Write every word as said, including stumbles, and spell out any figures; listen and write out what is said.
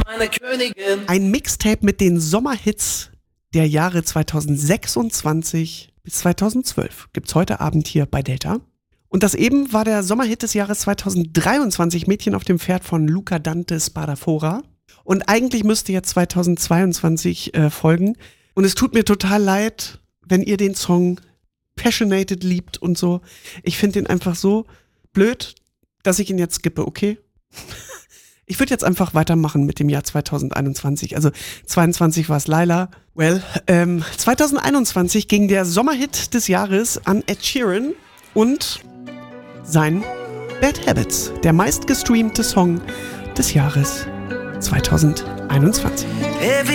meine Königin. Ein Mixtape mit den Sommerhits der Jahre zweitausendsechsundzwanzig bis zweitausendzwölf gibt's heute Abend hier bei Delta. Und das eben war der Sommerhit des Jahres zweitausenddreiundzwanzig, Mädchen auf dem Pferd von Luca Dante Spadafora. Und eigentlich müsste jetzt zweitausendzweiundzwanzig äh, folgen. Und es tut mir total leid, wenn ihr den Song Passionated liebt und so. Ich finde den einfach so blöd, dass ich ihn jetzt skippe, okay? Ich würde jetzt einfach weitermachen mit dem Jahr zweitausendeinundzwanzig. Also zweiundzwanzig war es Laila. Well, ähm, zweitausendeinundzwanzig ging der Sommerhit des Jahres an Ed Sheeran und sein Bad Habits, der meistgestreamte Song des Jahres zweitausendeinundzwanzig.